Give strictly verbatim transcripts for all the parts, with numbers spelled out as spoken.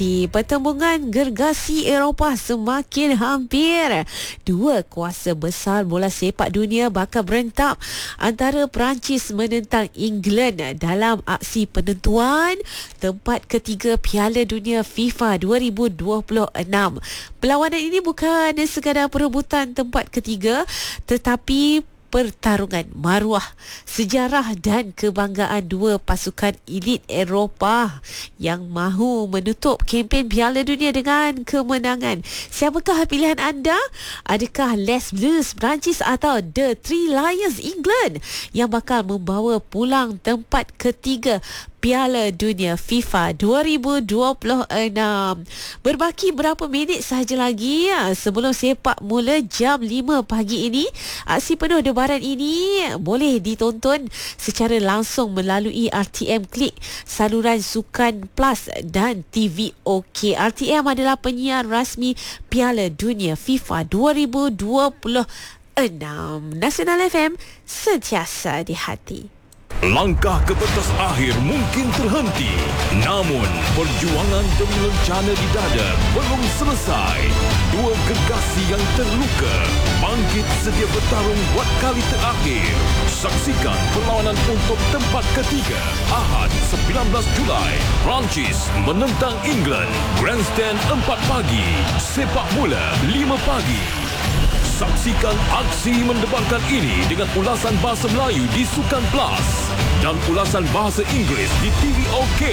Pertembungan gergasi Eropah semakin hampir. Dua kuasa besar bola sepak dunia bakal berentak antara Perancis menentang England dalam aksi penentuan tempat ketiga Piala Dunia FIFA dua ribu dua puluh enam. Perlawanan ini bukan sekadar perebutan tempat ketiga, tetapi pertarungan maruah, sejarah dan kebanggaan dua pasukan elit Eropah yang mahu menutup kempen Piala Dunia dengan kemenangan. Siapakah pilihan anda? Adakah Les Bleus Perancis atau The Three Lions England yang bakal membawa pulang tempat ketiga Piala Dunia FIFA dua ribu dua puluh enam? Berbaki berapa minit sahaja lagi ya, sebelum sepak mula jam lima pagi ini. Aksi penuh debaran ini boleh ditonton secara langsung melalui R T M Klik, saluran Sukan Plus dan T V OK. R T M adalah penyiar rasmi Piala Dunia FIFA dua ribu dua puluh enam. Nasional F M, sentiasa di hati. Langkah ke pentas akhir mungkin terhenti, namun perjuangan demi lencana di dada belum selesai. Dua gergasi yang terluka bangkit sedia bertarung buat kali terakhir. Saksikan perlawanan untuk tempat ketiga Ahad sembilan belas Julai. Perancis menentang England. Grandstand empat pagi, sepak mula lima pagi. Saksikan aksi mendebarkan ini dengan ulasan bahasa Melayu di Sukan Plus dan ulasan bahasa Inggeris di T V OK.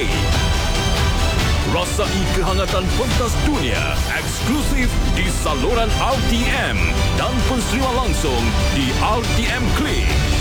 Rasai kehangatan pentas dunia eksklusif di saluran R T M dan penserima langsung di R T M Klik.